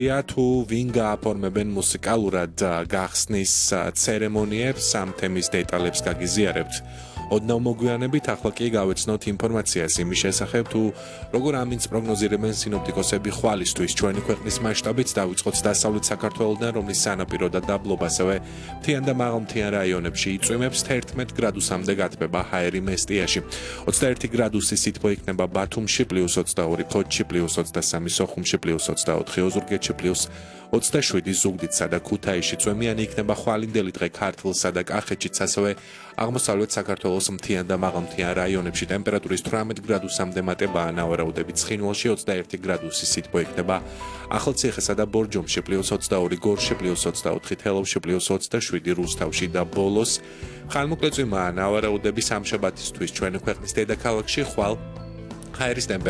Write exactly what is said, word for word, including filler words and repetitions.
Ja თუ ვინ გააფორმებენ მუსიკალურად გახსნის ცერემონიებს ამ თემის დეტალებს გაგიზიარებთ. ოდნავ მოგვიანებით ახლა კი გავეცნოთ ინფორმაციას იმის შესახებ თუ როგორ ამინს პროგნოზირებენ სინოპტიკოსები ხვალისთვის ჩვენი ქვეყნის მასშტაბით დავიწყოთ დასავლეთ საქართველოდან რომლის სანაპირო და დაბლობ ასევე მთიან და მაღალმთიან რაიონებში იწვიმებს თერთმეტ გრადუსამდე გათბება ჰაერი მესტიაში. ოცდაერთი გრადუსი სითბო იქნება ბათუმში პლუს ოცდაორი, ფოთში პლუს ოცდასამი, სოხუმში პლუს ოცდაოთხი, ოზურგეთში პლუს ოცდაშვიდი, ზუგდიდსა და ქუთაისში წვიმიანი იქნება ხვალინდელი დღე ქართლსა და კახეთშიც ასევე აღმოსავლეთ საქართველოს მთიან და მაღალმთიან რაიონებში ტემპერატურის თვრამეტ გრადუსამდე მატებაა ნავარაუდებით ცხინვალში ოცდაერთი გრადუსი სითბო იქნება ახალციხესა და ბორჯომში პლუს ოცდაორი, გორში პლუს ოცდაოთხი, თელავში პლუს ოცდაშვიდი, რუსთავში და ბოლოს ხანმოკლე წვიმაა ნავარაუდები სამშაბათისთვის ჩვენი ქვეყნის დედაქალაქში ხვალ ჰაერის ტემპერატურა